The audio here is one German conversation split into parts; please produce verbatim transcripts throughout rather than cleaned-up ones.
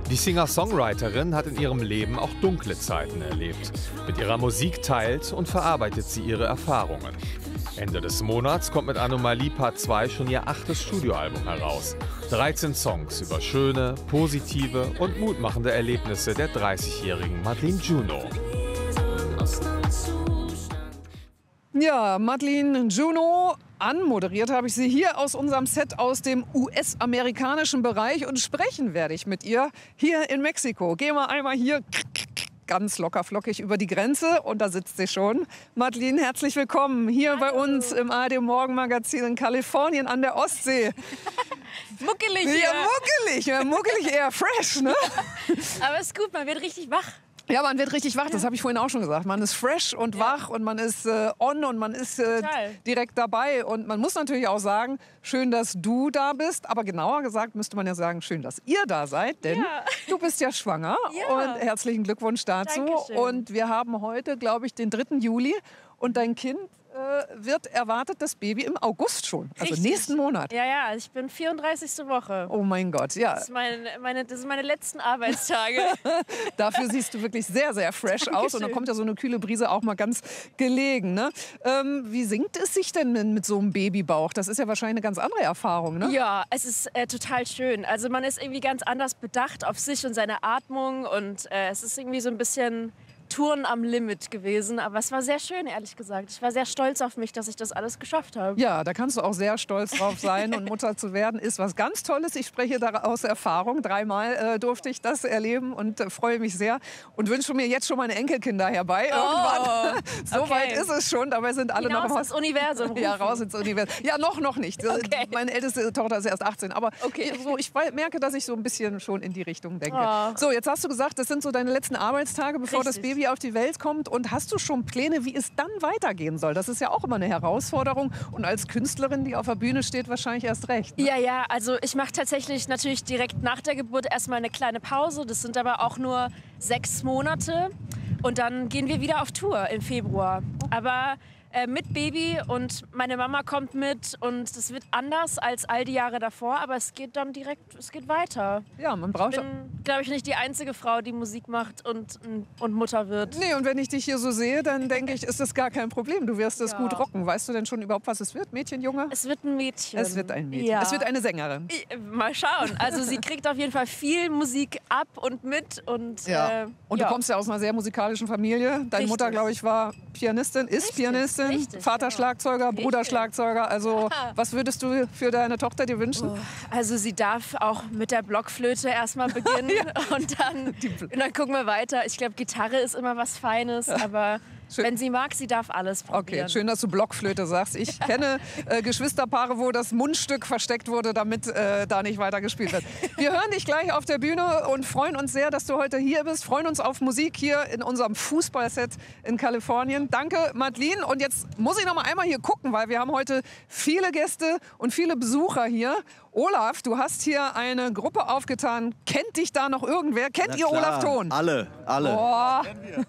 Die Singer-Songwriterin hat in ihrem Leben auch dunkle Zeiten erlebt. Mit ihrer Musik teilt und verarbeitet sie ihre Erfahrungen. Ende des Monats kommt mit Anomalie Part zwei schon ihr achtes Studioalbum heraus. dreizehn Songs über schöne, positive und mutmachende Erlebnisse der dreißigjährigen Madeleine Juno. Ja, Madeleine Juno, anmoderiert habe ich sie hier aus unserem Set aus dem U S-amerikanischen Bereich und sprechen werde ich mit ihr hier in Mexiko. Gehen wir einmal hier ganz locker flockig über die Grenze und da sitzt sie schon. Madeleine, herzlich willkommen hier Hallo. Bei uns im A R D Morgenmagazin in Kalifornien an der Ostsee. Muckelig hier. Ja, muckelig, ja, muckelig eher fresh, ne? Aber ist gut, man wird richtig wach. Ja, man wird richtig wach, das habe ich vorhin auch schon gesagt. Man ist fresh und ja. wach und man ist äh, on und man ist äh, direkt dabei. Und man muss natürlich auch sagen, schön, dass du da bist. Aber genauer gesagt müsste man ja sagen, schön, dass ihr da seid. Denn ja. du bist ja schwanger ja. und herzlichen Glückwunsch dazu. Dankeschön. Und wir haben heute, glaube ich, den dritten Juli und dein Kind äh, wird erwartet, das Baby im August schon, also Richtig. nächsten Monat. Ja, ja, ich bin vierunddreißigste Woche. Oh mein Gott, ja. Das, ist meine, meine, das sind meine letzten Arbeitstage. Dafür siehst du wirklich sehr, sehr fresh Dankeschön. aus und dann kommt ja so eine kühle Brise auch mal ganz gelegen. Ne? Ähm, wie singt es sich denn mit, mit so einem Babybauch? Das ist ja wahrscheinlich eine ganz andere Erfahrung, ne? Ja, es ist äh, total schön. Also man ist irgendwie ganz anders bedacht auf sich und seine Atmung und äh, es ist irgendwie so ein bisschen Touren am Limit gewesen, aber es war sehr schön, ehrlich gesagt. Ich war sehr stolz auf mich, dass ich das alles geschafft habe. Ja, da kannst du auch sehr stolz drauf sein und Mutter zu werden ist was ganz Tolles. Ich spreche da aus Erfahrung. Dreimal äh, durfte ich das erleben und äh, freue mich sehr und wünsche mir jetzt schon meine Enkelkinder herbei. Irgendwann. Oh, so okay. weit ist es schon, dabei sind alle Hinaus noch ins Universum rufen. Ja, raus ins Universum. Ja, noch, noch nicht. Okay. Meine älteste Tochter ist erst achtzehn, aber okay. so, ich merke, dass ich so ein bisschen schon in die Richtung denke. Oh. So, jetzt hast du gesagt, das sind so deine letzten Arbeitstage, bevor Richtig. das Baby auf die Welt kommt. Und hast du schon Pläne, wie es dann weitergehen soll? Das ist ja auch immer eine Herausforderung. Und als Künstlerin, die auf der Bühne steht, wahrscheinlich erst recht. Ne? Ja, ja, also ich mache tatsächlich natürlich direkt nach der Geburt erstmal eine kleine Pause. Das sind aber auch nur sechs Monate. Und dann gehen wir wieder auf Tour im Februar. Aber äh, mit Baby und meine Mama kommt mit. Und es wird anders als all die Jahre davor. Aber es geht dann direkt, es geht weiter. Ja, man braucht... Ich bin, glaube ich, nicht die einzige Frau, die Musik macht und, und Mutter wird. Nee, und wenn ich dich hier so sehe, dann denke ich, ist das gar kein Problem. Du wirst es Ja. gut rocken. Weißt du denn schon überhaupt, was es wird? Mädchen, Junge? Es wird ein Mädchen. Es wird ein Mädchen. Ja. Es wird eine Sängerin. Ich, mal schauen. Also sie kriegt auf jeden Fall viel Musik ab und mit. Und, Ja. äh, Und ja. du kommst ja aus einer sehr musikalischen Familie. Deine Richtig. Mutter, glaube ich, war Pianistin, ist Richtig, Pianistin, richtig, Vater genau. Schlagzeuger, Bruder Richtig. Schlagzeuger. Also was würdest du für deine Tochter dir wünschen? Oh, also sie darf auch mit der Blockflöte erstmal beginnen Ja. und, dann, und dann gucken wir weiter. Ich glaube, Gitarre ist immer was Feines, aber Schön. wenn sie mag, sie darf alles probieren. Okay, schön, dass du Blockflöte sagst. Ich kenne äh, Geschwisterpaare, wo das Mundstück versteckt wurde, damit äh, da nicht weiter gespielt wird. Wir hören dich gleich auf der Bühne und freuen uns sehr, dass du heute hier bist. Freuen uns auf Musik hier in unserem Fußballset in Kalifornien. Danke, Madeleine. Und jetzt muss ich noch mal einmal hier gucken, weil wir haben heute viele Gäste und viele Besucher hier. Olaf, du hast hier eine Gruppe aufgetan. Kennt dich da noch irgendwer? Kennt Na ihr klar, Olaf Thon? Alle, alle. Boah.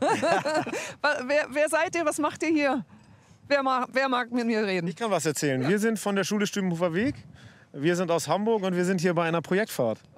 wer, wer seid ihr? Was macht ihr hier? Wer mag, wer mag mit mir reden? Ich kann was erzählen. Wir sind von der Schule Stübenhofer Weg. Wir sind aus Hamburg und wir sind hier bei einer Projektfahrt.